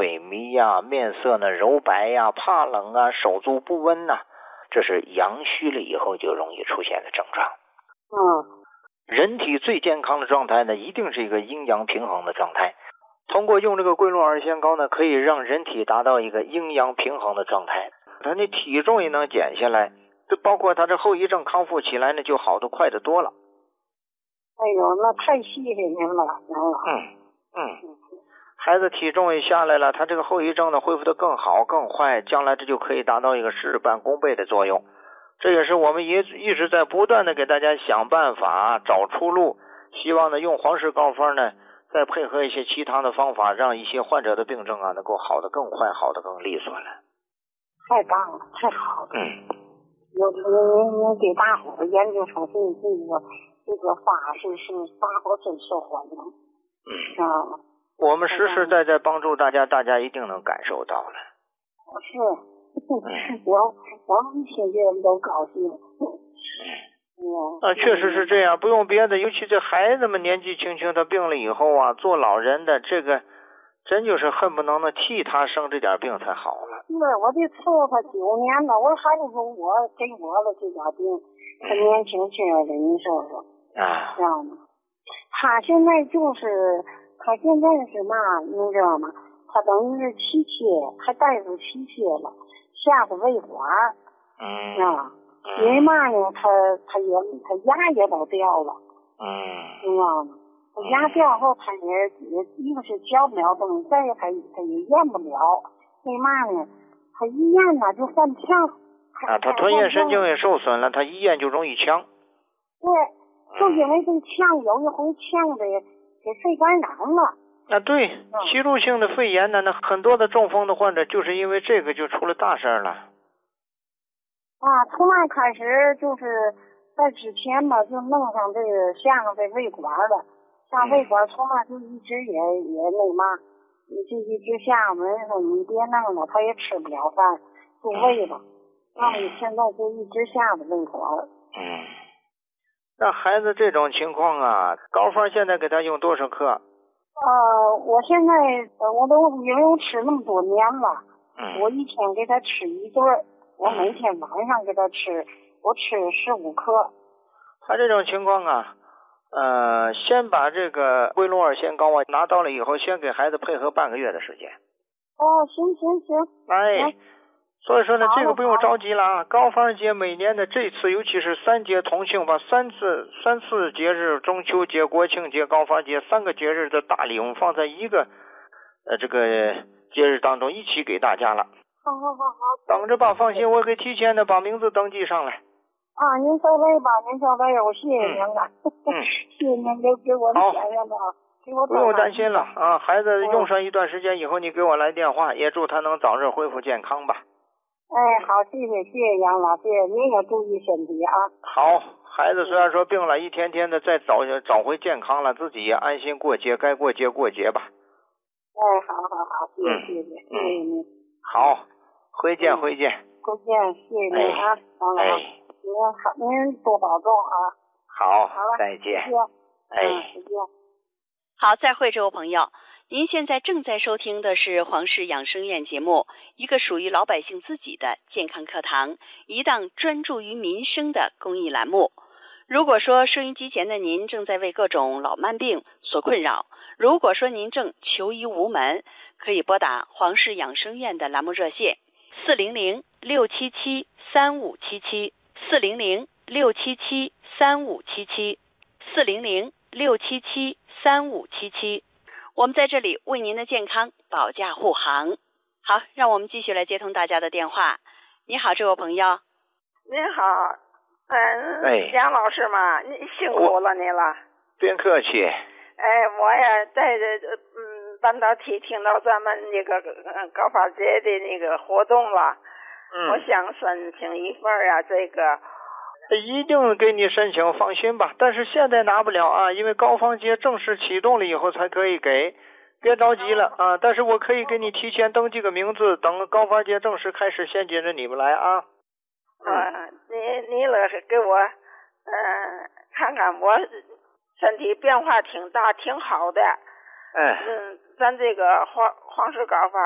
萎靡呀，面色呢柔白呀，怕冷啊，手足不温呐，这是阳虚了以后就容易出现的症状。人体最健康的状态呢，一定是一个阴阳平衡的状态。通过用这个桂络二仙膏呢，可以让人体达到一个阴阳平衡的状态，他的体重也能减下来，这包括他这后遗症康复起来呢，就好得快得多了。 哎呦，那太谢谢您了。 孩子体重也下来了，他这个后遗症呢恢复得更好更快，将来这就可以达到一个事半功倍的作用。这也是我们一直在不断的给大家想办法找出路，希望呢用黄氏膏方呢再配合一些其他的方法，让一些患者的病症啊能够好得更快，好得更利索了。 太棒了，太好了。您给大伙儿研究出这个法是大伙真受欢迎。 我们实实在在帮助大家，大家一定能感受到了。 我们听见都高兴。 确实是这样，不用别的，尤其这孩子们年纪轻轻他病了以后啊，做老人的这个真就是恨不能替他生这点病才好了。 是，我得伺候他9年了，我还得说我给我了这点病，他年轻轻的，你说说知道吗？他现在是嘛，你知道吗？他等于是气切，还带着气切了，下的胃管因为嘛呢，他牙也都掉了，知道吗？他牙掉后，他也一个是嚼不了东西，再一个他也咽不了，为嘛呢？他一咽呢就犯呛。 他吞咽神经也受损了，他一咽就容易呛。 对，就因为这呛，有一回呛的给肺感染了。 对，吸入性的肺炎呢，那很多的中风的患者就是因为这个就出了大事了。 从那开始就是在之前嘛，就弄上这个下上这胃管了，下胃管从那就一直也那嘛，就一直下门说你别弄了，他也吃不了饭，住胃吧。现在就一直下的胃管。 那孩子这种情况啊，膏方现在给他用多少克？ 我现在我都因为我吃那么多年了，我一天给他吃1顿，我每天晚上给他吃，我吃15克。 他这种情况啊，先把这个桂络二仙膏啊拿到了以后，先给孩子配合半个月的时间。 行。 所以说呢，这个不用着急了啊。膏方节每年的这次，尤其是3节同庆，把三次节日，中秋节、国庆节、膏方节3个节日的大礼，我们放在一个这个节日当中一起给大家了。 好。 等着吧，放心，我给提前的把名字登记上来。 您稍微吧，我谢谢您了。谢谢您给我的钱了。 不用担心了啊，孩子用上一段时间以后，你给我来电话，也祝他能早日恢复健康吧。 好，谢谢杨老师，您也注意身体啊。 好，孩子虽然说病了，一天天的再找回健康了，自己也安心过节，该过节过节吧。 好，谢谢您。 好，回见。 谢谢您啊，王老师。您多保重啊。 好，再见。 再见。 好，再会，这位朋友。您现在正在收听的是黄氏养生院节目，一个属于老百姓自己的健康课堂，一档专注于民生的公益栏目。如果说收音机前的您正在为各种老慢病所困扰，如果说您正求医无门，可以拨打黄氏养生院的栏目热线400-677-3577 400-677-3577 400-677-3577。我们在这里为您的健康保驾护航。好，让我们继续来接通大家的电话。你好，这位朋友。 您好，杨老师嘛，您辛苦了您了。 别客气。 我也在半导体听到咱们那个高法节的那个活动了，我想申请一份这个。 一定给你申请，放心吧。但是现在拿不了啊，因为膏方节正式启动了以后才可以给，别着急了啊。但是我可以给你提前登记个名字，等膏方节正式开始，先接着你们来啊。 你老是给我看看，我身体变化挺大，挺好的。咱这个黄氏膏法